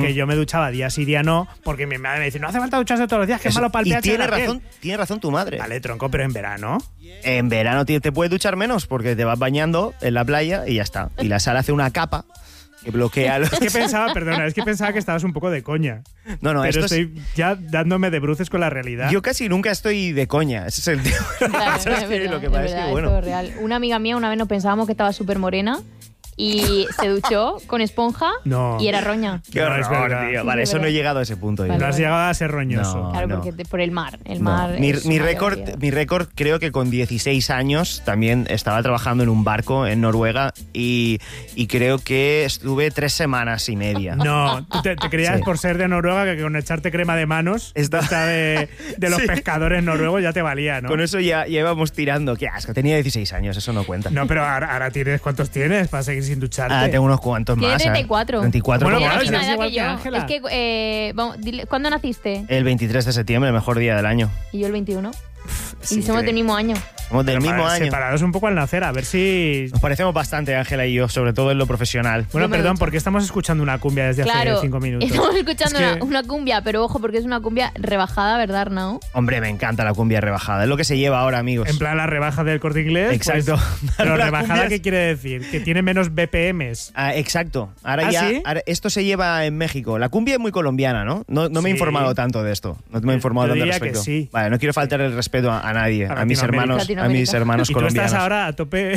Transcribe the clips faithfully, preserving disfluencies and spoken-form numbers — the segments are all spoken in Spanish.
que yo me duchaba día sí, día no, porque mi madre me dice, no hace falta ducharse todos los días, que es malo para el pH. Y tiene de la razón, piel. tiene razón tu madre. Vale, tronco, pero en verano. En verano te, te puedes duchar menos porque te vas bañando en la playa y ya está. Y la sal hace una capa que bloquea los... Es que pensaba, perdona, es que pensaba que estabas un poco de coña. No, no, pero esto estoy es... ya dándome de bruces con la realidad. Yo casi nunca estoy de coña, ese es el tema. Claro, ¿Sabes es qué? verdad, Lo que pasa es es verdad, que, bueno... esto es real. Una amiga mía una vez nos pensábamos que estaba súper morena y se duchó con esponja No. y era roña. Qué No, horror, es verdad. tío. Sí, Vale, es eso no verdad. he llegado a ese punto. yo. Vale, No has vale. llegado a ser roñoso. No. Claro, porque te- por el mar. El No. mar Mi, es mi una récord, categoría. mi récord creo que con dieciséis años también estaba trabajando en un barco en Noruega y, y creo que estuve tres semanas y media. No, tú te, te creías Sí. por ser de Noruega que con echarte crema de manos Está- esta de, de los Sí. pescadores noruegos ya te valía, ¿no? Con eso ya, ya íbamos tirando. Qué asco, tenía dieciséis años, eso no cuenta. No, pero ahora, ahora tienes, ¿cuántos tienes para seguir sin ducharte? Ah, tengo unos cuantos Tiene más. ¿eh? treinta y cuatro. treinta y cuatro Bueno, como Tiene la claro, misma eres edad igual que que yo. Ángela. Es que, eh, vamos, dile, ¿cuándo naciste? El veintitrés de septiembre, el mejor día del año. Y yo el veintiuno. Sí, y somos que- del mismo año. Somos del Pero mismo para- año. Separados un poco al nacer, a ver si... Nos parecemos bastante, Ángela y yo, sobre todo en lo profesional. Bueno, Yo me perdón, ducho. porque estamos escuchando una cumbia desde Claro, hace cinco minutos. estamos escuchando Es que- una, una cumbia, pero ojo, porque es una cumbia rebajada, ¿verdad, Arnau? Hombre, me encanta la cumbia rebajada. Es lo que se lleva ahora, amigos. En plan la rebaja del Corte Inglés. Exacto. pues, pero La rebajada, cumbia es- ¿qué quiere decir? Que tiene menos B P Ms. Ah, exacto. Ahora ¿Ah, ya. sí? ahora- esto se lleva en México. La cumbia es muy colombiana, ¿no? No, no me he Sí. informado tanto de esto. No me he informado Yo tanto al diría que respecto. sí. Vale, no quiero faltar el respeto a, a nadie, A a, mis Latinoamérica. hermanos, a mis Latinoamérica. hermanos Y tú colombianos. estás ahora a tope,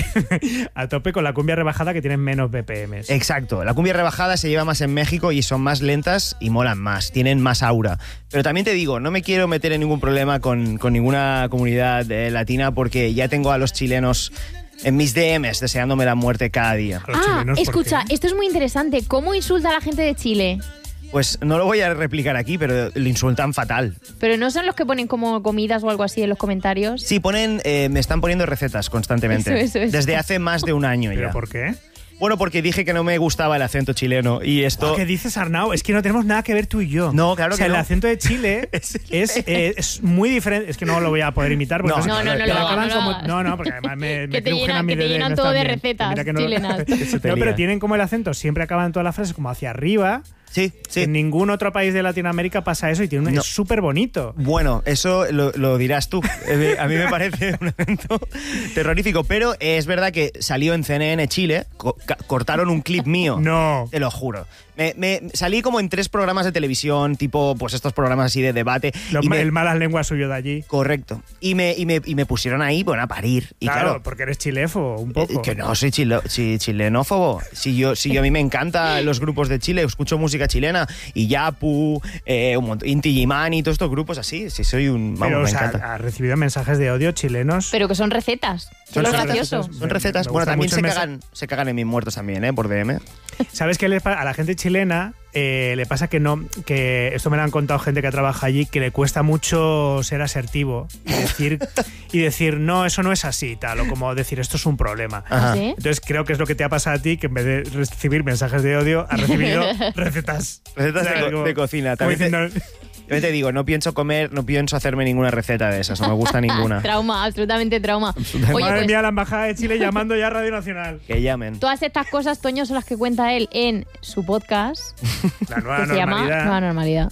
a tope con la cumbia rebajada que tiene menos B P Ms. Exacto. La cumbia rebajada se lleva más en México y son más lentas y molan más. Tienen más aura. Pero también te digo, no me quiero meter en ningún problema con, con ninguna comunidad eh, latina porque ya tengo a los chilenos en mis D Ms deseándome la muerte cada día. A los Ah, chilenos, ¿por escucha, qué? esto es muy interesante. ¿Cómo insulta a la gente de Chile? Pues no lo voy a replicar aquí, pero lo insultan fatal. Pero no son los que ponen como comidas o algo así en los comentarios. Sí, ponen, eh, me están poniendo recetas constantemente. Eso, eso, eso. Desde hace más de un año ¿Pero ya. por qué? Bueno, porque dije que no me gustaba el acento chileno y esto... ¿Qué dices, Arnau? Es que no tenemos nada que ver tú y yo. No, claro o sea, que no. el acento de Chile Es es, eh, es muy diferente. Es que no lo voy a poder imitar. porque No, entonces- no, no, no pero lo hagas, acaban no lo como- hagas. No, no, porque además me, me Que te crujen llenan- a mí que te de llenan dedos todo de también. recetas Mira que no- chilenas. Se te No, pero lía. tienen como el acento, siempre acaban todas las frases como hacia arriba. Sí, sí. En ningún otro país de Latinoamérica pasa eso y tiene un, No. es súper bonito. Bueno, eso lo, lo dirás tú. Eh, A mí me parece un evento terrorífico, pero es verdad que salió en C N N Chile, co- ca- cortaron un clip mío. No. Te lo juro. Me, me- salí como en tres programas de televisión, tipo pues estos programas así de debate. Lo- y me- El malas lenguas suyo de allí. Correcto. Y me, y, me, y me pusieron ahí, bueno, a parir. Y claro, claro, porque eres chilefo, un eh, poco. que no soy chilo- chi- chilenófobo. Si yo, si yo a mí me encantan los grupos de Chile, escucho música chilena, y Yapu, eh, un montón, Inti Illimani, todos estos grupos así. Si soy un. Vamos, Pero, me o sea, encanta. has recibido mensajes de odio chilenos. Pero que son recetas. Son Son lo recetas, gracioso. son- Son recetas. Me Bueno, gusta también mucho se el cagan, se cagan en mis muertos también, ¿eh? Por D M. ¿Sabes qué le pasa a la gente chilena? Eh, le pasa que no, que esto me lo han contado gente que trabaja allí, que le cuesta mucho ser asertivo y decir, y decir no, eso no es así, tal, o como decir esto es un problema. Ajá. ¿Sí? Entonces creo que es lo que te ha pasado a ti, que en vez de recibir mensajes de odio, has recibido recetas. Recetas O sea, de, co- como- de cocina. como También te, diciendo, también te digo, no pienso comer, no pienso hacerme ninguna receta de esas, no me gusta ninguna. Trauma, absolutamente trauma. Oye, madre pues mía, la embajada de Chile llamando ya a Radio Nacional. Que llamen. todas estas cosas, Toño, son las que cuenta él en su podcast, La nueva que se llama normalidad. Nueva Normalidad.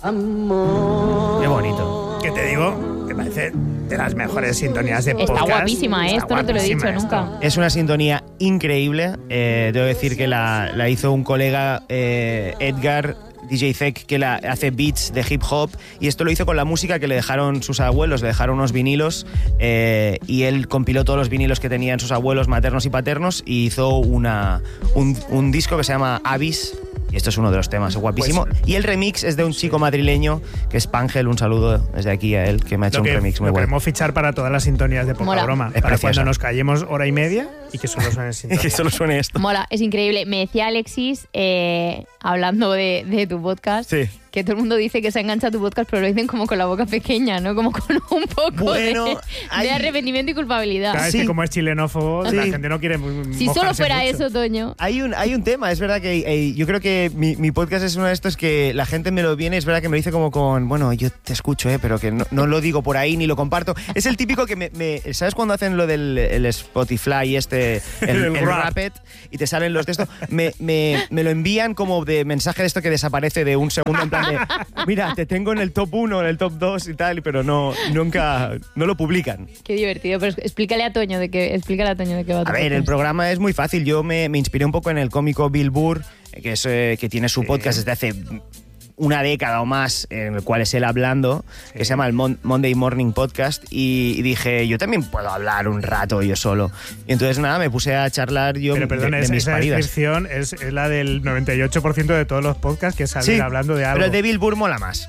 Qué bonito. Que te digo, me parece de las mejores sintonías de Está podcast. guapísima, ¿eh? Está Esto no te lo he dicho guapísima esto. nunca. Es una sintonía increíble. Eh, debo decir que la, la hizo un colega, eh, Edgar, D J Zek, que la hace beats de hip hop. Y esto lo hizo con la música que le dejaron sus abuelos. Le dejaron unos vinilos eh, y él compiló todos los vinilos que tenían sus abuelos maternos y paternos y hizo una, un, un disco que se llama Abyss. Y esto es uno de los temas, es guapísimo. Pues, y el remix es de un chico madrileño que es Pángel. Un saludo desde aquí a él, que me ha hecho Lo un que, remix muy lo bueno. queremos fichar para todas las sintonías de Poca Mola. Broma. Es Para preciosa. cuando nos callemos hora y media y que solo suene sintonía. Que solo suene esto. Mola, es increíble. Me decía Alexis, eh, hablando de, de tu podcast, Sí. que todo el mundo dice que se engancha a tu podcast, pero lo dicen como con la boca pequeña, ¿no? Como con un poco Bueno, de, hay... de arrepentimiento y culpabilidad. Claro, Sí. es que como es chilenófobo, Sí. la gente no quiere Si solo fuera mucho. eso, Toño. Hay un, hay un tema, es verdad que eh, yo creo que mi, mi podcast es uno de estos que la gente me lo viene, es verdad que me lo dice como con, bueno, yo te escucho, eh, pero que no, no lo digo por ahí ni lo comparto. Es el típico que me, me- ¿sabes cuando hacen lo del el Spotify este, el, El el rap. Rapid, y te salen los de esto? Me, me, me lo envían como de mensaje de esto que desaparece de un segundo en plan de, mira, te tengo en el top uno, en el top dos y tal, pero no, nunca, no lo publican. Qué divertido. Pero explícale a Toño de qué, explícale a Toño de qué va tu A ver, el podcast. programa es muy fácil. Yo me, me inspiré un poco en el cómico Bill Burr, eh, que, es, eh, que tiene su Sí. podcast desde hace una década o más, en el cual es él hablando, que se llama el Mon- Monday Morning Podcast, y, y dije, yo también puedo hablar un rato yo solo. Y entonces nada, me puse a charlar yo Pero perdón, de, de esa, mis esa paridas. descripción es, es la del noventa y ocho por ciento de todos los podcasts, que es salir Sí, hablando de algo. pero el de Bill Burr mola más.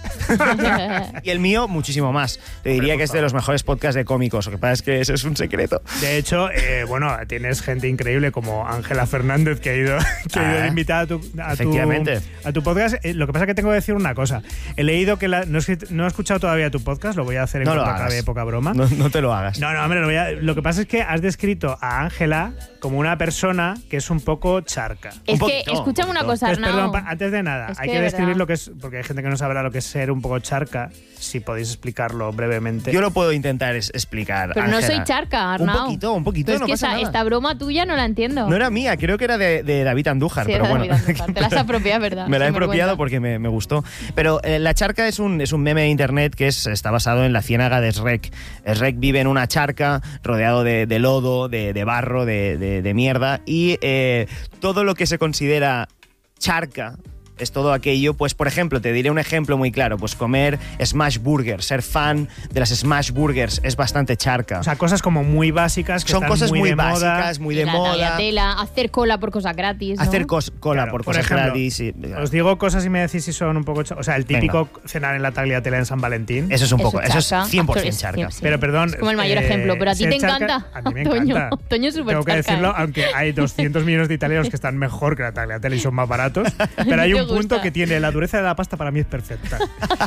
Y el mío, muchísimo más. Te diría por que es de favor. los mejores podcasts de cómicos. Lo que pasa es que eso es un secreto. De hecho, eh, bueno, tienes gente increíble como Ángela Fernández que ha ido, que ha ido Ah, de invitada a tu, a tu, efectivamente. a tu podcast. Eh, Lo que pasa es que tengo que decir una cosa. He leído que la- no, he, escrit- no he escuchado todavía tu podcast, lo voy a hacer en No lo cuanto hagas. acabe poca broma. No, no te lo hagas. No, no, hombre, lo, voy a- lo que pasa es que has descrito a Ángela como una persona que es un poco charca. Es Un que, poquito, escúchame un una poquito. cosa, Entonces, Arnau. perdón, pa- antes de nada, Es hay que que de describir verdad. lo que es, porque hay gente que no sabrá lo que es ser un poco charca, si podéis explicarlo brevemente. Yo lo puedo intentar es- explicar. Pero no Ángela. soy charca, Un Arnau. poquito, un poquito, Pero es no que pasa esa- nada. esta broma tuya no la entiendo. No era mía, creo que era de, de David Andújar, Sí, pero era bueno. David Andújar. Te la has apropiado, ¿verdad? Me la he Sin apropiado vergüenza. porque me, me gustó. Pero eh, la charca es un, es un meme de internet que es, está basado en la ciénaga de Shrek. Shrek vive en una charca rodeado de, de lodo, de, de barro, de, de- de mierda. Y eh, todo lo que se considera charca es todo aquello, pues por ejemplo, te diré un ejemplo muy claro, pues comer smash burgers, ser fan de las smash burgers es bastante charca. O sea, cosas como muy básicas que Son están cosas muy, muy de moda. básicas, muy de la moda. tagliatela, hacer cola por cosas gratis, ¿no? Hacer cos- cola Claro, por por cosas ejemplo, gratis. y- Os digo cosas y me decís si son un poco... cha- O sea, el típico cenar en la tagliatela en San Valentín. Eso es un Eso poco, es eso es charca. cien por Actor- ciento es charca. cien, Pero perdón... Es como el mayor eh, ejemplo, pero a ti ser te charca- encanta. A mí me Toño, encanta. Toño es súper Tengo que charca, decirlo, ¿eh? aunque hay doscientos millones de italianos que están mejor que la tagliatela y son más baratos, pero hay ¿Te un punto gusta? que tiene la dureza de la pasta, para mí es perfecta.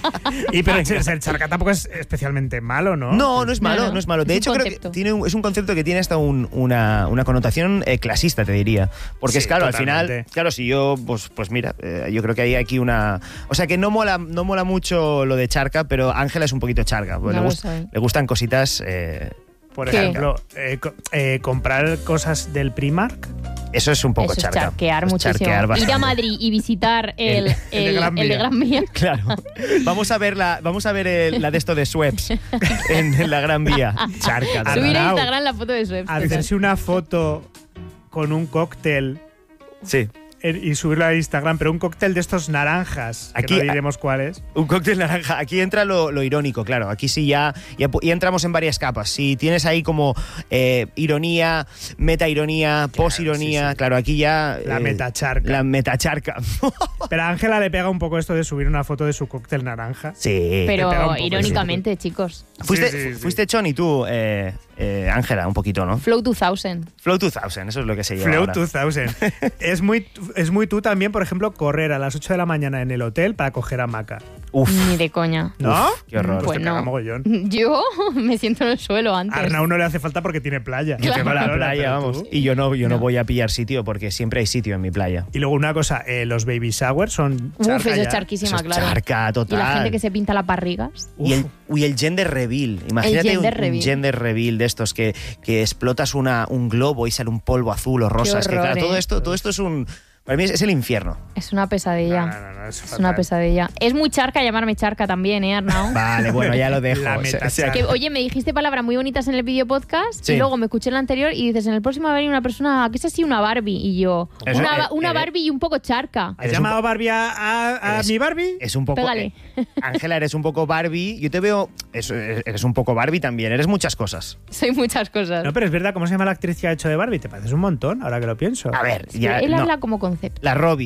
Y pero ser, ser charca tampoco es especialmente malo, ¿no? No, no es malo, No, no, no. es malo. De Es hecho, un creo que concepto. tiene un- es un concepto que tiene hasta un- una, una connotación eh, clasista, te diría. Porque Sí, es claro, al totalmente. final, claro, si yo, pues, pues mira, eh, yo creo que hay aquí una... O sea, que no mola, no mola mucho lo de charca, pero Ángela es un poquito charca. pues No le, lo gust- soy. le gustan cositas... eh, Por ¿Qué? ejemplo, eh, co- eh, comprar cosas del Primark. eso es un poco Eso es charca. charquear Es muchísimo. charquear Ir a bastante. Madrid y visitar el, El- el, el de Gran el de Vía. Gran Vía. Claro. Vamos a ver la, vamos a ver el- la de esto de Sweps en, en la Gran Vía. Charca. de Subir verdad. a Arnau. Instagram la foto de su ex. Hacerse una foto con un cóctel Sí. eh, y subirlo a Instagram, pero un cóctel de estos naranjas, que Aquí- no diremos cuáles. Un cóctel naranja. Aquí entra lo, lo irónico, claro. Aquí sí ya, ya, pu- ya entramos en varias capas. Si tienes ahí como eh, ironía, metaironía, posironía, sí, sí. claro, aquí ya... La eh, metacharca. La metacharca. Pero a Ángela le pega un poco esto de subir una foto de su cóctel naranja. Sí. Te pega un Pero poco, irónicamente, chicos. Fuiste, Sí, sí, sí. fuiste Choni tú, eh, eh, Ángela, un poquito, ¿no? Flow dos mil. Flow dos mil, eso es lo que se lleva Flow ahora. dos mil. es, muy, es muy tú también, por ejemplo, correr a las ocho de la mañana en el hotel para coger hamaca. Uf, Ni de coña. ¿No? Uf, qué horror. Pues te Bueno. caga mogollón. Yo me siento en el suelo A antes. Arnau no le hace falta porque tiene playa. yo tengo la Claro, playa, pero vamos. tú- Y yo no, yo no. No. voy a pillar sitio porque siempre hay sitio en mi playa. Y luego una cosa, eh, los baby showers son Uf, charca eso es ya. charquísima, Eso es claro. charca total. Y la gente que se pinta las barrigas. Y el, Uf. uy, el gender reveal. Imagínate El gender un, reveal. un gender reveal de estos que, que explotas una, un globo y sale un polvo azul o rosa. Es que, horror, claro, todo ¿eh? esto, todo esto es un. Para mí es, es el infierno. Es una pesadilla. No, no, no, no, es Es fatal. una pesadilla. Es muy charca llamarme charca también, ¿eh, Arnau? Vale, bueno, ya lo dejo. La O sea, metacharca. o sea, Que, oye, me dijiste palabras muy bonitas en el vídeo podcast Sí. y luego me escuché en el anterior y dices, en el próximo va a venir una persona que es así una Barbie. Y yo, Eso, una, eh, ba- una eh, Barbie y un poco charca. ¿Has Eres un llamado Barbie a, a- a Eres- mi Barbie? Es un poco. Pégale. eh, Ángela, eres un poco Barbie. Yo te veo. eso, eres un poco Barbie también. Eres muchas cosas. Soy muchas cosas. No, pero es verdad, ¿cómo se llama la actriz que ha hecho de Barbie? Te pareces un montón, ahora que lo pienso. A ver, Es que ya. él no. habla como concepto. La Robbie.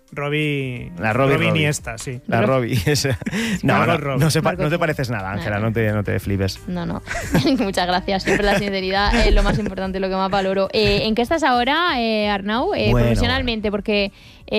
Robbie, La Robbie, Robbie Robbie. Iniesta, sí. La Robbie. esa. No, Margot no, Robbie. no, se pa- Margot no te Robbie. pareces nada, Ángela, No. no te, no te flipes. No, no. Muchas gracias. Siempre la sinceridad es lo más importante, lo que más valoro. Eh, ¿En qué estás ahora, eh, Arnau? Eh, Bueno. Profesionalmente, porque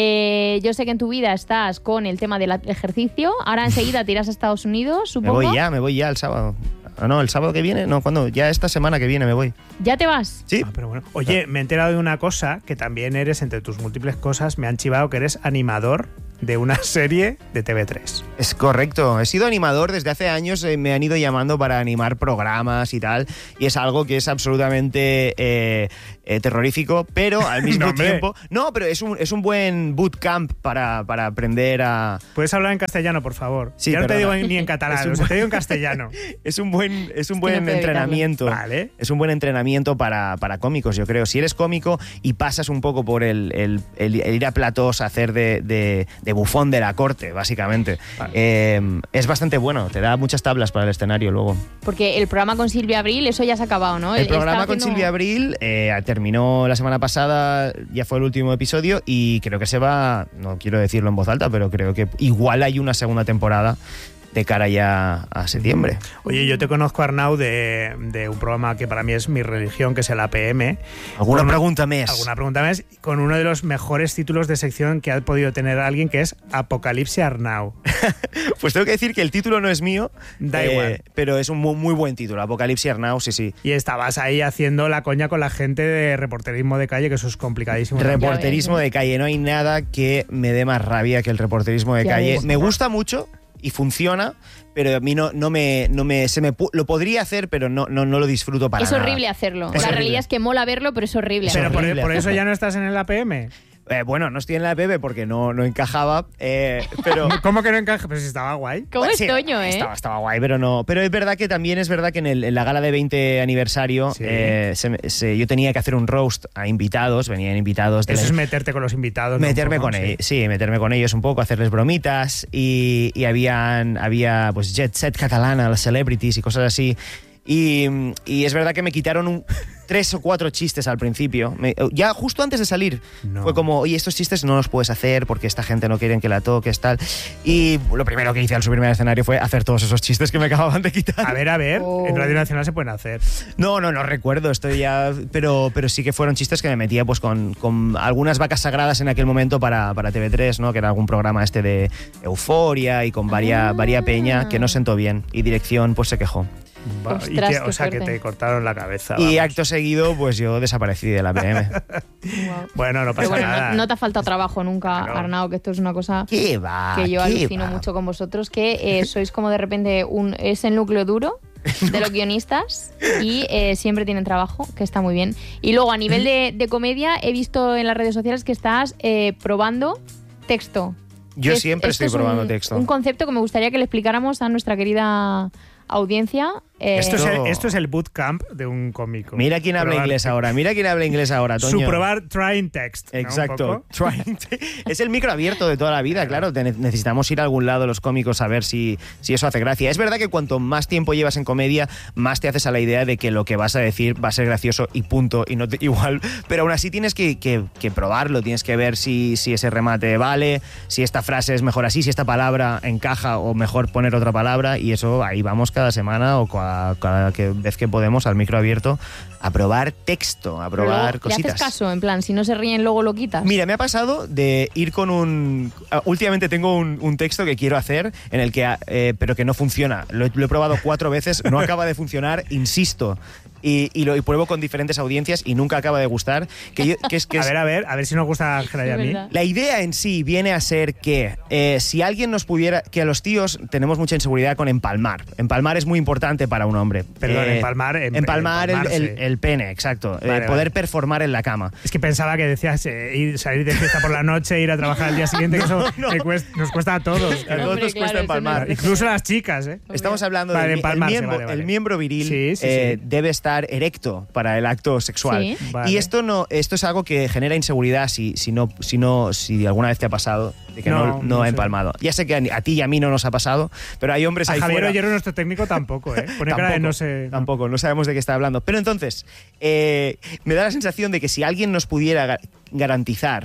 eh, yo sé que en tu vida estás con el tema del ejercicio. Ahora enseguida te irás a Estados Unidos, Me supongo. voy ya, me voy ya el sábado. Ah, no, el sábado que viene, no, ¿cuándo? Ya esta semana que viene me voy. ¿Ya te vas? Sí. Ah, pero bueno. Oye, me he enterado de una cosa, que también eres, entre tus múltiples cosas, me han chivado que eres animador de una serie de T V tres. Es correcto. He sido animador desde hace años, eh, me han ido llamando para animar programas y tal, y es algo que es absolutamente eh, eh, terrorífico, pero al mismo No, hombre. tiempo... No, pero es un, es un buen bootcamp para, para aprender a... ¿Puedes hablar en castellano, por favor? Sí, ya no te perdona. digo ni en catalán, Es un o sea, buen- te digo en castellano. Es un buen, es un que buen no puedo entrenamiento. Vale. Es un buen entrenamiento para, para cómicos, yo creo. Si eres cómico y pasas un poco por el, el- el- el ir a platós a hacer de, de- de bufón de la corte, básicamente, Vale. eh, es bastante bueno. Te da muchas tablas para el escenario luego. Porque el programa con Silvia Abril, eso ya se ha acabado, ¿no? El Está programa con haciendo- Silvia Abril eh, terminó la semana pasada, ya fue el último episodio y creo que se va, no quiero decirlo en voz alta, pero creo que igual hay una segunda temporada de cara ya a septiembre. Oye, yo te conozco, Arnau, de, de un programa que para mí es mi religión, que es el A P M. ¿Alguna Con- pregunta más? Alguna pregunta más, con uno de los mejores títulos de sección que ha podido tener alguien, que es Apocalipsis Arnau. Pues tengo que decir que el título no es mío, Da eh, igual. pero es un muy, muy buen título. Apocalipsis Arnau, sí, sí. Y estabas ahí haciendo la coña con la gente de reporterismo de calle, que eso es complicadísimo. Reporterismo ves, ¿eh? de calle. No hay nada que me dé más rabia que el reporterismo de Ya calle. ves. Me gusta mucho y funciona, pero a mí no, no me, no me, se me pu- lo podría hacer, pero no, no, no lo disfruto para Es nada. horrible hacerlo. Es la horrible. realidad es que mola verlo, pero es horrible. Pero por, horrible por eso hacerlo. ya no estás en el A P M. Eh, bueno, no estoy en la P B porque no, no encajaba, eh, pero... ¿Cómo que no encaja? Pero si estaba guay. ¿Cómo Bueno, es sí, Toño, eh? Estaba, estaba guay, pero no. Pero es verdad que también es verdad que en, el- en la gala de veinte aniversario Sí. eh, se me- se- yo tenía que hacer un roast a invitados, venían invitados de Eso la- es meterte con los invitados. ¿no? meterme Un poco, con sí. ellos, sí, meterme con ellos un poco, hacerles bromitas y, y habían, había pues jet set catalana, las celebrities y cosas así. Y, y es verdad que me quitaron un, tres o cuatro chistes al principio. Me- ya justo antes de salir No. fue como, oye, estos chistes no los puedes hacer porque esta gente no quiere que la toques, tal. Y lo primero que hice al subirme al escenario fue hacer todos esos chistes que me acababan de quitar. A ver, a ver, Oh. en Radio Nacional se pueden hacer. No, no, no recuerdo, estoy ya. Pero, pero sí que fueron chistes que me metía pues con, con algunas vacas sagradas en aquel momento para, para T V tres, ¿no? Que era algún programa este de Euforia y con varia, Ah. varia peña que no sentó bien. Y dirección pues se quejó. Va, Ostras, y que- qué o sea, que suerte. te cortaron la cabeza. Y vamos. acto seguido, pues yo desaparecí de la P M. Guau. Bueno, no Pero pasa bueno, nada. no, no te ha faltado trabajo nunca, Claro. Arnau, que esto es una cosa ¿Qué va? que yo ¿Qué alucino va? mucho con vosotros, que eh, sois como de repente un es el núcleo duro de los guionistas y eh, siempre tienen trabajo, que está muy bien. Y luego a nivel de, de comedia he visto en las redes sociales que estás eh, probando texto. Yo Que es- siempre esto estoy es un- probando texto. Un concepto que me gustaría que le explicáramos a nuestra querida audiencia. eh, Esto, es Esto- el, esto es el bootcamp de un cómico. Mira quién habla Probar- inglés ahora, mira quién habla inglés ahora, Toño. Su probar trying text. ¿no? Un Exacto. poco. Trying to- Es el micro abierto de toda la vida, claro. Te ne- necesitamos ir a algún lado los cómicos a ver si, si eso hace gracia. Es verdad que cuanto más tiempo llevas en comedia, más te haces a la idea de que lo que vas a decir va a ser gracioso y punto. Y no te- igual. Pero aún así tienes que, que- que probarlo, tienes que ver si, si ese remate vale, si esta frase es mejor así, si esta palabra encaja o mejor poner otra palabra. Y eso ahí vamos cada semana o cada, cada que- vez que podemos al micro abierto a probar texto, a pero luego, probar ¿le cositas. haces caso? En plan, si no se ríen, luego lo quitas. Mira, me ha pasado de ir con un... ah, Últimamente tengo un, un texto que quiero hacer, en el que, ah, eh, pero que no funciona. Lo, he- lo he probado cuatro veces, no acaba de funcionar, insisto. Y, y lo y pruebo con diferentes audiencias y nunca acaba de gustar. Que, yo- que es, que A es- ver, a ver, a ver si nos gusta a Ángela y a Es mí. verdad. la idea en sí viene a ser que eh, si alguien nos pudiera... Que a los tíos tenemos mucha inseguridad con empalmar. Empalmar es muy importante para un hombre. Perdón, Eh, empalmar, em- empalmar el, el- empalmarse. el pene, exacto. Eh, Vale, poder vale. performar en la cama. Es que pensaba que decías eh, ir, salir de fiesta por la noche, ir a trabajar al día siguiente, que eso no. me cuesta- nos cuesta a todos. A todos Hombre, nos cuesta claro, eso no empalmar. es- Incluso a las chicas, ¿eh? Estamos hablando Vale, del mi- el, empalmarse, miembro, vale, vale. el miembro viril Sí, sí, eh, sí. debe estar erecto para el acto sexual. Sí. Vale. Y esto no, esto es algo que genera inseguridad si, si no, si no, si alguna vez te ha pasado de que no, No, no, no ha sé. empalmado. Ya sé que a, a ti y a mí no nos ha pasado, pero hay hombres A ahí Javier fuera. Ollero, nuestro técnico, tampoco, ¿eh? Pone cara de Tampoco, no sé. no. Tampoco, no sabemos de qué está hablando. Pero entonces, eh, me da la sensación de que si alguien nos pudiera ga- garantizar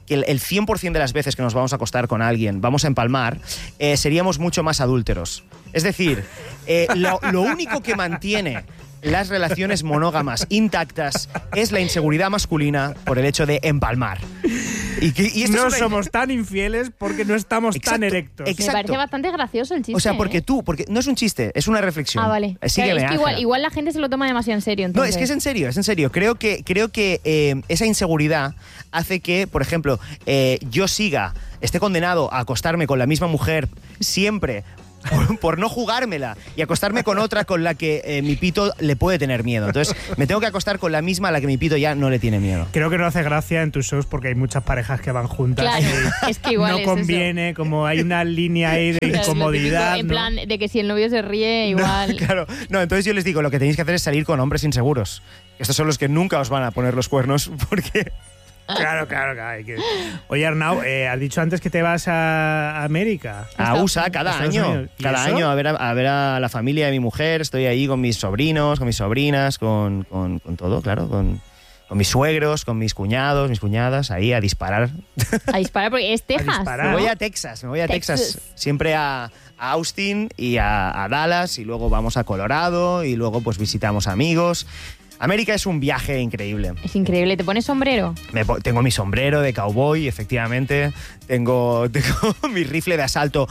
que el, el cien por ciento de las veces que nos vamos a acostar con alguien, vamos a empalmar, eh, seríamos mucho más adúlteros. Es decir, eh, lo, lo único que mantiene las relaciones monógamas intactas es la inseguridad masculina por el hecho de empalmar. Y, que, y esto no es una... somos tan infieles porque no estamos Exacto, tan erectos. exacto. Me parece bastante gracioso el chiste. O sea, porque ¿eh? tú, porque no es un chiste, es una reflexión. Ah, vale. Sígueme, Claro, es que igual, Ángela. igual la gente se lo toma demasiado en serio. No, Entonces. es que es en serio, es en serio. Creo que, creo que eh, esa inseguridad hace que, por ejemplo, eh, yo siga, esté condenado a acostarme con la misma mujer siempre por, por no jugármela y acostarme con otra con la que eh, mi pito le puede tener miedo. Entonces, me tengo que acostar con la misma a la que mi pito ya no le tiene miedo. Creo que no hace gracia en tus shows porque hay muchas parejas que van juntas. Claro, y es que igual no es conviene, eso. como hay una línea ahí de Claro, es lo incomodidad. típico, en ¿no? plan, de que si el novio se ríe, igual. No, claro. No, entonces yo les digo, lo que tenéis que hacer es salir con hombres inseguros. Estos son los que nunca os van a poner los cuernos porque... Claro, claro, claro. hay que- Oye, Arnau, eh, has dicho antes que te vas a América. A U S A cada Estados año, Unidos. ¿Y cada eso? año a ver a, a ver a la familia de mi mujer, estoy ahí con mis sobrinos, con mis sobrinas, con, con, con todo, claro, con, con mis suegros, con mis cuñados, mis cuñadas, ahí a disparar. A disparar, porque es Texas. disparar. Me ¿no? voy a Texas, me voy a Texas, Texas. siempre a, a Austin y a, a Dallas, y luego vamos a Colorado, y luego pues visitamos amigos. América es un viaje increíble. Es increíble. ¿Te pones sombrero? Me po- tengo mi sombrero de cowboy, efectivamente. Tengo, tengo mi rifle de asalto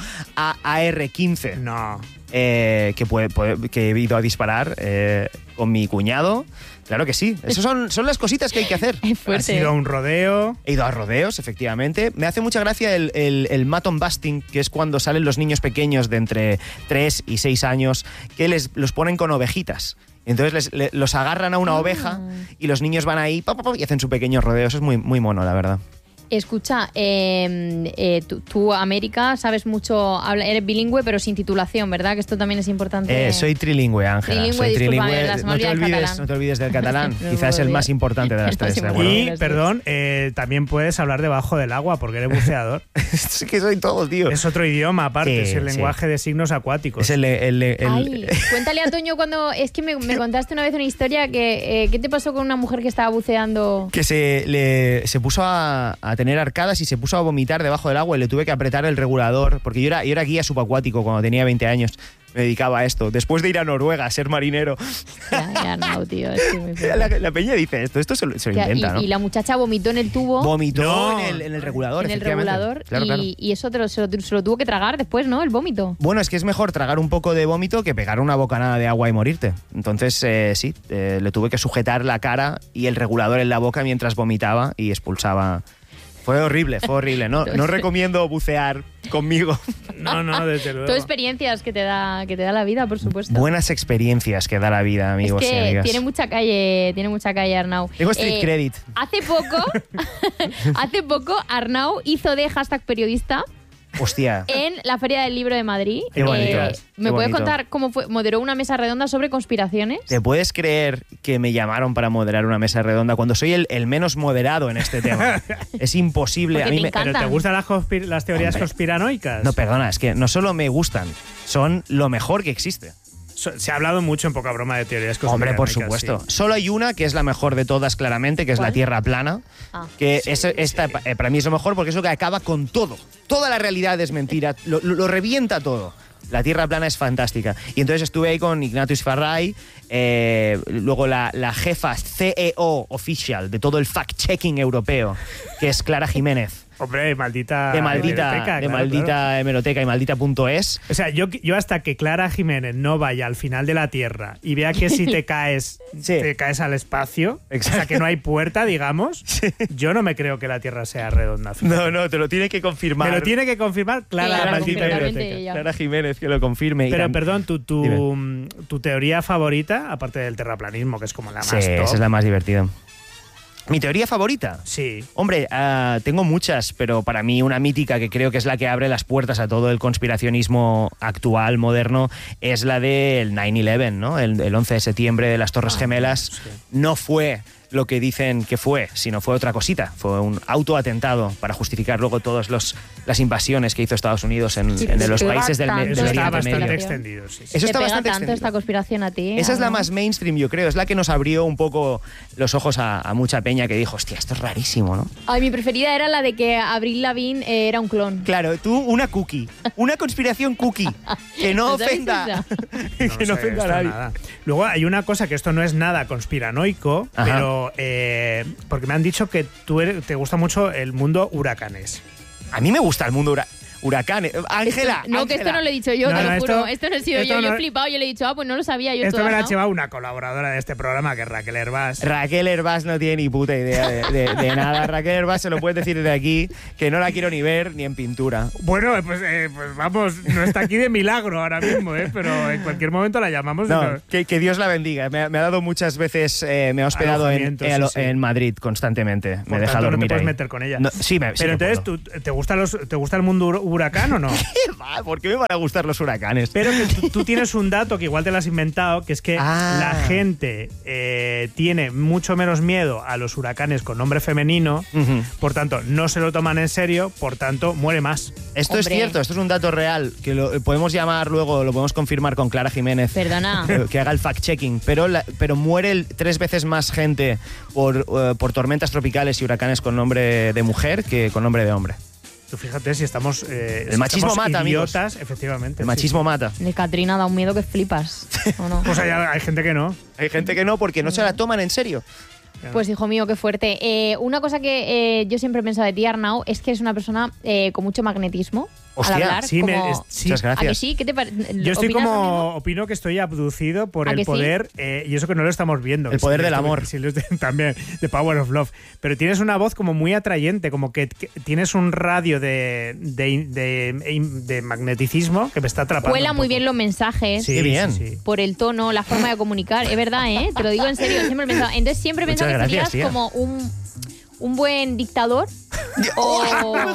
A R quince, No. eh, que, puede- puede- que he ido a disparar eh, con mi cuñado. Claro que sí. Esas son, son las cositas que hay que hacer. Es Has fuerte. ido a un rodeo. He ido a rodeos, efectivamente. Me hace mucha gracia el, el, el mutton busting, que es cuando salen los niños pequeños de entre tres y seis años, que les, los ponen con ovejitas. Entonces les, le- los agarran a una Ah. oveja y los niños van ahí pa, pa, pa, y hacen su pequeño rodeo. Eso es muy, muy mono, la verdad. Escucha, eh, eh, tú, tú, América, sabes mucho, habla- eres bilingüe, pero sin titulación, ¿verdad? Que esto también es importante. Eh, soy trilingüe, Ángela. Trilingüe, Soy discúlpame, trilingüe. las No me te, olvidé el olvides, catalán. no te olvides del catalán. No me Quizás es el olvidé. más importante de las El más tres, ¿de acuerdo? importante. Y, Bueno, perdón, eh, también puedes hablar debajo del agua porque eres buceador. Es que soy todo, tío. Es otro idioma aparte, Sí, es el sí. lenguaje de signos acuáticos. Es el... el- el- Ay, cuéntale a Toño cuando... Es que me, me contaste una vez una historia que... Eh, ¿Qué te pasó con una mujer que estaba buceando? que se, le, se puso a, a tener arcadas y se puso a vomitar debajo del agua y le tuve que apretar el regulador, porque yo era, yo era guía subacuático cuando tenía veinte años. Me dedicaba a esto. Después de ir a Noruega a ser marinero. Ya, ya, no, tío. Es que muy La, la peña dice esto, esto se lo, se lo Ya, inventa, y, ¿no? y la muchacha vomitó en el tubo, Vomitó No. en, el, en el regulador, en el efectivamente. regulador, Claro, y, claro. y eso te lo, se, lo, se lo tuvo que tragar después, ¿no? El vómito. Bueno, es que es mejor tragar un poco de vómito que pegar una bocanada de agua y morirte. Entonces, eh, sí, eh, le tuve que sujetar la cara y el regulador en la boca mientras vomitaba y expulsaba. Fue horrible, fue horrible. No, no recomiendo bucear conmigo. No, no, desde luego. Todo experiencias que te da que te da la vida, por supuesto. Buenas experiencias que da la vida, amigos es y que amigas. tiene mucha calle, tiene mucha calle Arnau. Tengo street Eh, credit. Hace poco, hace poco Arnau hizo de hashtag periodista Hostia. en la Feria del Libro de Madrid. Eh, Qué bonito, ¿Me qué puedes bonito. contar cómo fue? Moderó una mesa redonda sobre conspiraciones. ¿Te puedes creer que me llamaron para moderar una mesa redonda cuando soy el, el menos moderado en este tema? Es imposible. Porque a mí te me- encanta. ¿Pero te gustan las, conspir- las teorías Hombre. conspiranoicas? No, perdona, es que no solo me gustan, son lo mejor que existe. So- Se ha hablado mucho en poca broma de teorías Hombre, por conspiranoicas. supuesto. sí. Solo hay una que es la mejor de todas, claramente, que es ¿Cuál? la Tierra plana. Ah. Que es- esta eh, para mí es lo mejor porque es lo que acaba con todo. Toda la realidad es mentira, lo, lo- lo revienta todo. La Tierra plana es fantástica. Y entonces estuve ahí con Ignatius Farray, eh, luego la, la jefa C E O oficial de todo el fact-checking europeo, que es Clara Jiménez. Hombre, maldita. De maldita, hemeroteca, de claro, maldita claro. hemeroteca y maldita punto es. O sea, yo, yo hasta que Clara Jiménez no vaya al final de la Tierra y vea que si te caes, Sí. te caes al espacio, Exacto. o sea, que no hay puerta, digamos, yo no me creo que la Tierra sea redonda. No, no, te lo tiene que confirmar. Me lo tiene que confirmar Clara, Claro, maldita completamente hemeroteca. ella. Clara Jiménez que lo confirme. y Pero tam- perdón, tu, tu, Dime. tu teoría favorita, aparte del terraplanismo, que es como la más Sí, top. esa es la más divertida. ¿Mi teoría favorita? Sí. Hombre, ah, tengo muchas, pero para mí una mítica que creo que es la que abre las puertas a todo el conspiracionismo actual, moderno, es la del nueve once, ¿no? El, el once de septiembre de las Torres Ah, Gemelas. sí. No fue lo que dicen que fue, sino fue otra cosita. Fue un autoatentado para justificar luego todas las invasiones que hizo Estados Unidos en, Sí, en sí, los sí. países del, me- Tanto. Eso del está Oriente bastante Medio. extendido, sí. sí. Eso Te está pega bastante tanto extendido. esta conspiración a ti. Esa es la ¿no? más mainstream, yo creo. Es la que nos abrió un poco los ojos a, a mucha peña que dijo, hostia, esto es rarísimo, ¿no? Ay, mi preferida era la de que Avril Lavigne eh, era un clon. Claro, tú una cookie, una conspiración cookie, que no ¿No sabéis ofenda, esa? que No no sé ofenda a esto nadie. nada. Luego hay una cosa que esto no es nada conspiranoico, Ajá. pero eh, porque me han dicho que tú eres- te gusta mucho el mundo huracanes. A mí me gusta el mundo hura- huracán. Ángela, No, que esto Ángela. no lo he dicho yo, No, te no, lo esto- juro. Esto no he sido esto yo. Yo no- he flipado, yo le he dicho, ah, pues no lo sabía yo. Esto toda, me lo ha ¿no? llevado una colaboradora de este programa, que es Raquel Hervás. Raquel Hervás no tiene ni puta idea de, de- de nada. Raquel Hervás se lo puedes decir desde aquí, que no la quiero ni ver ni en pintura. Bueno, pues, eh, pues vamos, no está aquí de milagro ahora mismo, ¿eh? Pero en cualquier momento la llamamos. y No, nos- que, que Dios la bendiga. Me, ha- me ha dado muchas veces, eh, me ha hospedado en, Alojamiento, en, sí, sí. en Madrid constantemente. Por me deja tanto, no dormir te puedes ahí. meter con ella. No, sí, me, sí Pero que entonces, puedo. ¿tú, te, gusta los, ¿te gusta el mundo hur- huracán o no? ¿Qué va? ¿Por qué me van a gustar los huracanes? Pero que tú, tú tienes un dato que igual te lo has inventado, que es que Ah. la gente eh, tiene mucho menos miedo a los huracanes con nombre femenino, Ujú. por tanto, no se lo toman en serio, por tanto, muere más. Esto es Hombre. cierto, esto es un dato real, que lo podemos llamar luego, lo podemos confirmar con Clara Jiménez. Perdona. Que, que haga el fact-checking, pero, la- pero muere el- tres veces más gente por, eh, por tormentas tropicales y huracanes con nombre de mujer que con nombre de hombre. Tú fíjate si estamos. eh, El si machismo estamos mata, amigos. idiotas, efectivamente. El sí, machismo sí. mata. De Katrina da un miedo que flipas. ¿O no? Pues hay, hay gente que no. Hay gente que no, porque no se la toman en serio. Pues hijo mío, qué fuerte. Eh, una cosa que eh, yo siempre he pensado de ti, Arnau, es que eres una persona eh, con mucho magnetismo Hostia, al hablar. Sí, me- como- es- sí. Muchas ¿A que gracias. sí? ¿Qué te pare- Yo estoy opinas lo mismo? como. Opino que estoy abducido por ¿A el que sí? poder, eh, y eso que no lo estamos viendo. El que poder sí, del esto- amor. sí, lo estoy- también, The Power of Love. Pero tienes una voz como muy atrayente, como que, que tienes un radio de, de, de- de magneticismo que me está atrapando. Cuela un muy poco. bien los mensajes. Sí, Qué bien. sí, sí. Por el tono, la forma de comunicar. Es verdad, ¿eh? Te lo digo en serio. Siempre he pensado. Entonces siempre he Muchas pensado que gracias, serías tía. como un, un buen dictador. O,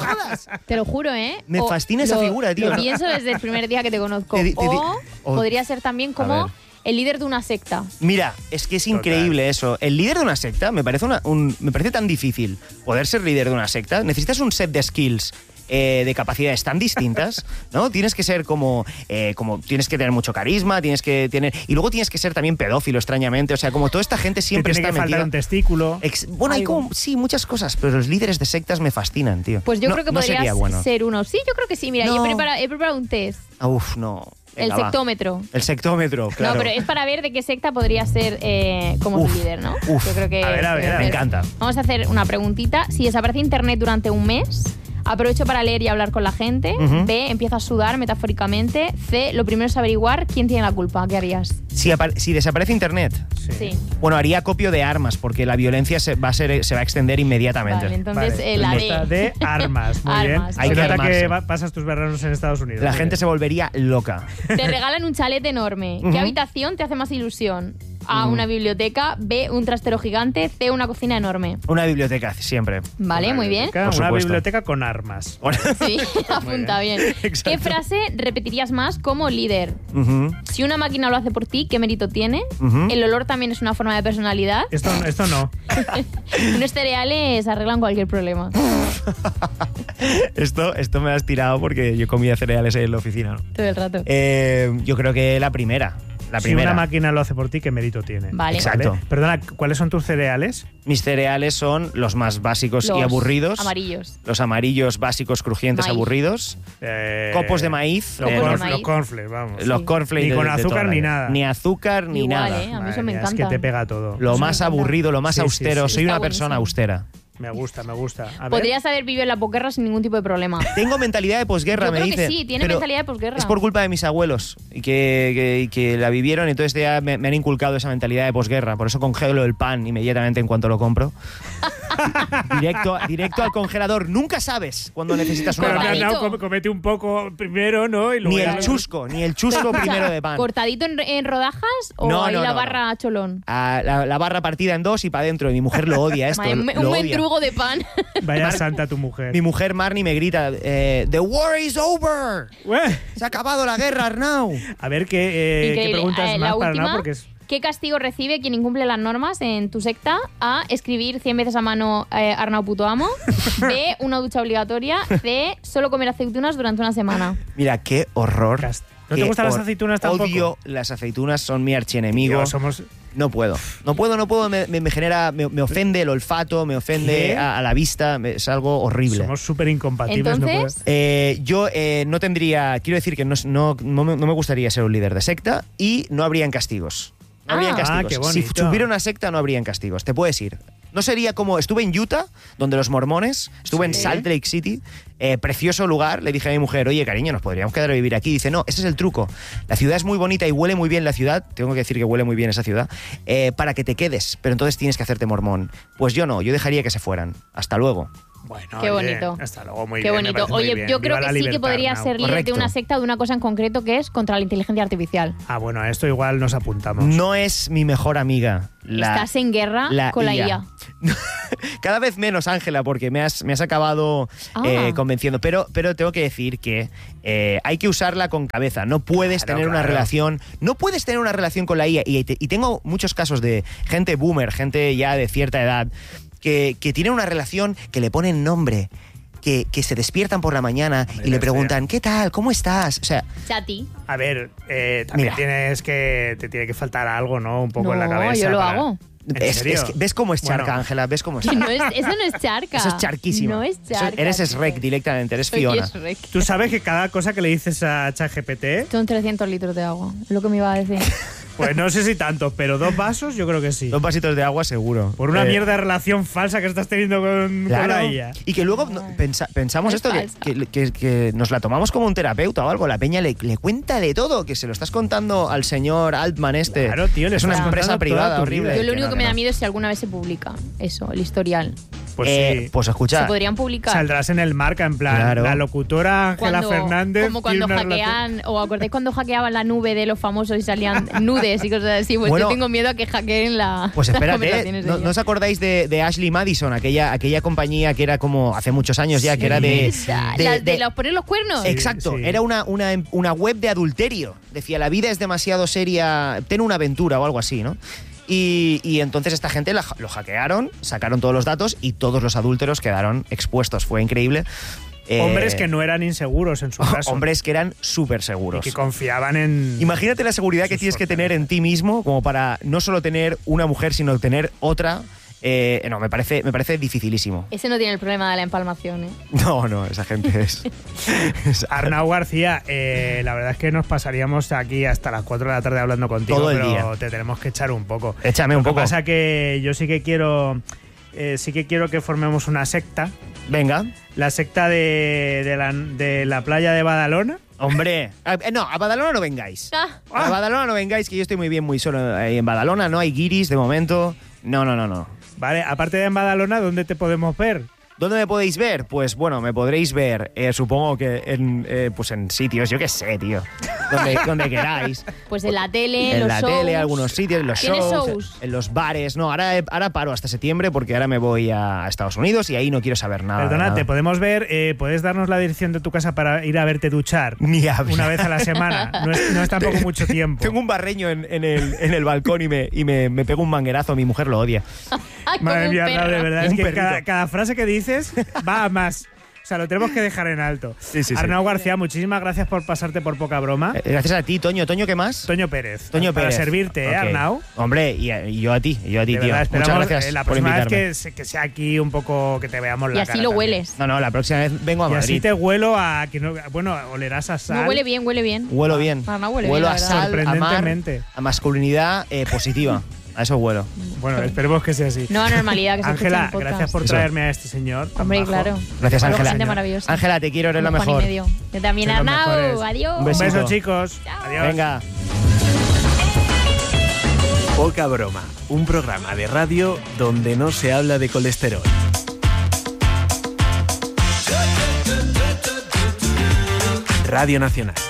te lo juro, ¿eh? Me O fascina esa lo- figura, tío. Lo pienso desde el primer día que te conozco. Te di- te di- o, o- podría ser también A como ver. el líder de una secta. Mira, es que es Total. increíble eso. El líder de una secta me parece, una- un- me parece tan difícil poder ser líder de una secta. Necesitas un set de skills. eh, de capacidades tan distintas, ¿no? Tienes que ser como, eh, como, tienes que tener mucho carisma, tienes que tener, y luego tienes que ser también pedófilo, extrañamente, o sea, como toda esta gente Te siempre tiene está que faltar metida. un testículo. Ex- bueno, hay Algo. como, sí, muchas cosas, pero los líderes de sectas me fascinan, tío. Pues yo No- creo que no sería podrías bueno. ser uno. Sí, yo creo que sí. Mira, No. yo he preparado, he preparado un test. Ah, uf, no. El Venga, va. sectómetro. El sectómetro, claro. No, pero es para ver de qué secta podría ser eh, como Uf, su líder, ¿no? uf. Yo creo que. A ver, a ver, que- a ver. Me encanta. Vamos a hacer una preguntita. Si desaparece internet durante un mes, aprovecho para leer y hablar con la gente. Ujú. B, empiezo a sudar metafóricamente. C, lo primero es averiguar quién tiene la culpa. ¿Qué harías? Si, apar- si desaparece internet, Sí. bueno, haría copio de armas, porque la violencia se va a, ser, se va a extender inmediatamente. Vale, entonces Vale, eh, la me gusta. D. De armas, muy Armas. bien. Hay Se que nota armarse. que va- pasas tus veranos en Estados Unidos. La muy gente bien. se volvería loca. Te regalan un chalet enorme. ¿Qué Ujú. habitación te hace más ilusión? A, Ujú. una biblioteca. B, un trastero gigante. C, una cocina enorme. Una biblioteca, siempre. Vale, Una muy bien. biblioteca, Por Una supuesto. biblioteca con armas. Sí, apunta bien. Exacto. ¿Qué frase repetirías más como líder? Ujú, Si una máquina lo hace por ti, ¿qué mérito tiene? ujú. El olor también es una forma de personalidad. Esto, esto no. Unos cereales arreglan cualquier problema. Esto, esto me lo has tirado porque yo comía cereales en la oficina. ¿no? Todo el rato. Eh, yo creo que la primera. La Si primera. una máquina lo hace por ti, ¿qué mérito tiene? Vale. Exacto. Perdona, ¿cuáles son tus cereales? Mis cereales son los más básicos y Los aburridos. Amarillos. Los amarillos básicos, crujientes, Maíz. aburridos. Eh, Copos de maíz. Los, eh, Copos de corn- maíz. los cornflakes, vamos. Los Sí. cornflakes Ni de- con de azúcar toda la ni vida. nada. Ni azúcar ni Igual, nada. ¿eh? A mí Madre eso me mía, encanta. Es que te pega todo. Lo Eso más me encanta. aburrido, lo más Sí, sí, austero. sí. Soy Está una persona buenísimo. austera. Me gusta, me gusta. A ver. Podrías haber vivido en la posguerra sin ningún tipo de problema. Tengo mentalidad de posguerra, Yo me creo que dice. sí, tiene pero mentalidad de posguerra. Es por culpa de mis abuelos y que, que- que la vivieron, entonces ya me, me han inculcado esa mentalidad de posguerra. Por eso congelo el pan inmediatamente en cuanto lo compro. directo, directo al congelador. Nunca sabes cuando necesitas una Pero Cortadito. no, no, com- comete un poco primero, ¿no? Y luego Ni ya el lo- chusco, ni el chusco primero de pan. ¿Cortadito en, en rodajas o No, ahí no, la no, barra cholón? A la, la barra partida en dos y para adentro. Y mi mujer lo odia esto. Madre, un, lo un odia. mendrugo de pan. Vaya santa tu mujer. Mi mujer Marnie me grita, eh, The war is over. Ué, Se ha acabado la guerra, Arnau. A ver qué, eh, qué Increíble. preguntas Eh, más la para última. nada, porque es. ¿Qué castigo recibe quien incumple las normas en tu secta? A. Escribir cien veces a mano eh, Arnau puto amo. B. Una ducha obligatoria. C. Solo comer aceitunas durante una semana. Mira, qué horror. Cast- ¿No te gustan las aceitunas tampoco? Odio las aceitunas, son mi archienemigo. Tío, somos... No puedo, no puedo, no puedo, me, me, me genera, me, me ofende el olfato, me ofende a, a la vista, me, es algo horrible. Somos súper incompatibles. Entonces, no Eh, yo eh, no tendría, quiero decir que no, no, no, me, no me gustaría ser un líder de secta y no habrían castigos. No habrían Ah. castigos. Ah, qué si bonito. hubiera una secta no habrían castigos, te puedes ir. No sería como, estuve en Utah, donde los mormones, estuve en Sí. Salt Lake City, eh, precioso lugar, le dije a mi mujer, oye cariño, nos podríamos quedar a vivir aquí. Dice, no, ese es el truco. La ciudad es muy bonita y huele muy bien la ciudad, tengo que decir que huele muy bien esa ciudad, eh, para que te quedes, pero entonces tienes que hacerte mormón. Pues yo no, yo dejaría que se fueran. Hasta luego. Bueno, Qué oye, bonito. hasta luego, muy qué bien, me bonito. parece muy Oye, bien. yo creo Viva que la sí que libertad, podría Arnau. ser líder de Correcto. una secta de una cosa en concreto que es contra la inteligencia artificial. Ah, bueno, a esto igual nos apuntamos. No es mi mejor amiga. La, Estás en guerra la con la I A. I A. Cada vez menos, Ángela, porque me has, me has acabado Ah. eh, convenciendo. Pero, pero tengo que decir que eh, hay que usarla con cabeza. No puedes Claro, tener una claro. relación. No puedes tener una relación con la I A. Y, te- y tengo muchos casos de gente boomer, gente ya de cierta edad, que, que tienen una relación que le ponen nombre. Que, que se despiertan por la mañana Hombre, y le qué preguntan, ¿qué tal? ¿Cómo estás? O sea, Chati. A ver, eh, también Mira. tienes que... Te tiene que faltar algo, ¿no? Un poco No, en la cabeza. yo lo para- hago. ¿En es- serio? es que- ¿ves cómo es charca, Bueno, Ángela? ¿Ves cómo es Que charca? no es, eso no es charca. Eso es charquísimo. No es Eso- charca. eres tío. Shrek directamente, eres Soy Fiona. Shrek. Tú sabes que cada cosa que le dices a ChatGPT, Son trescientos litros de agua. Es lo que me iba a decir. pues no sé si tantos, pero dos vasos yo creo que sí. Dos vasitos de agua seguro. Por una Eh, mierda de relación falsa que estás teniendo con, con Claro. la I A. Y que luego no, pensa- pensamos Es esto, que, falsa. que, que- que nos la tomamos como un terapeuta o algo. La peña le, le cuenta de todo, que se lo estás contando al señor Altman este. Claro, tío, le es una estás empresa contando privada toda tu horrible. vida. Yo lo Que único no, que me no. da miedo es si alguna vez se publica eso, el historial. Pues Eh, sí. pues Se escucha, podrían publicar. Saldrás en el Marca, en plan, Claro. la locutora Ángela Cuando- Fernández. como cuando tiene una relación- hackean, o acordáis cuando hackeaban la nube de los famosos y salían nudes y cosas así, pues Bueno, yo tengo miedo a que hackeen la pues las espérate, conversaciones de ¿no, ella. ¿no os acordáis de, de Ashley Madison, aquella, aquella compañía que era como hace muchos años ya, que era de... Esa, de- las de, de- los poner los cuernos. Sí. Exacto, era una, una, una web de adulterio. Decía, la vida es demasiado seria, ten una aventura o algo así, ¿no? Y, y entonces esta gente la- lo hackearon, sacaron todos los datos y todos los adúlteros quedaron expuestos. Fue increíble. Eh, Hombres que no eran inseguros en su caso. Hombres que eran súper Y seguros. que confiaban en. Imagínate la seguridad que Sus tienes que fortalezas. tener en ti mismo como para no solo tener una mujer, sino tener otra. Eh, no, me parece, me parece dificilísimo. Ese no tiene el problema de la empalmación, ¿eh? No, no, esa gente es... es- Arnau García, eh, la verdad es que nos pasaríamos aquí hasta las cuatro de la tarde hablando contigo, Todo el pero día. te tenemos que echar un poco. Échame un Lo que poco. pasa que yo sí que quiero, eh, sí que quiero que formemos una secta, Venga. la secta de, de la, de la playa de Badalona. Hombre, a- eh, no, a Badalona no vengáis. Ah, A Badalona no vengáis, que yo estoy muy bien, muy solo ahí en Badalona. No hay guiris de momento. No, no, no, no. Vale, aparte de en Badalona, ¿dónde te podemos ver? ¿Dónde me podéis ver? Pues bueno, me podréis ver, eh, supongo que en, eh, pues en sitios, yo qué sé, tío. Donde, donde queráis. pues en la tele, En los la shows. tele, algunos sitios, en los ¿Tienes shows, shows? en los bares. No, ahora, ahora paro hasta septiembre porque ahora me voy a Estados Unidos y ahí no quiero saber nada. de Perdona, nada. te podemos ver, eh, ¿puedes darnos la dirección de tu casa para ir a verte duchar? Ni hablar. Una vez a la semana. No es, no es tampoco mucho tiempo. Tengo un barreño en, en el, en el balcón y, me, y me, me pego un manguerazo. Mi mujer lo odia. Ay, como Madre un mía, no, perro. de verdad, es Un que perrito. cada, cada frase que dices va a más. O sea, lo tenemos que dejar en alto. Sí, sí, sí. Arnau García, muchísimas gracias por pasarte por poca broma. Eh, Gracias a ti, Toño. ¿Toño qué más? Toño Pérez. Toño para Pérez. servirte, ¿eh, Ok. Arnau? Hombre, y, y yo a ti, y yo a ti, De tío. verdad, Muchas esperamos gracias eh, la por próxima vez invitarme. que, se- que sea aquí un poco, que te veamos Y la así cara lo también. hueles. No, no, la próxima vez vengo a Y Madrid. así te huelo a... Que no, bueno, olerás a sal. No, huele bien, huele bien. Huelo bien. Ah, no, huele huelo bien, a la sal, a mar, Sorprendentemente. a masculinidad eh, positiva. A eso huelo. Bueno, esperemos que sea así. Nueva normalidad que se escucha Ángela, en podcast. gracias por Eso. traerme a este señor. tan Hombre, majo. claro. Gracias, Bueno, Ángela. gente maravillosa. Ángela, te quiero, eres la Un Juan y mejor. medio. Yo también, Sois los Arnau. mejores. Adiós. Un Un besito. beso, chicos. Chao. Adiós. Venga. Poca broma, un programa de radio donde no se habla de colesterol. Radio Nacional.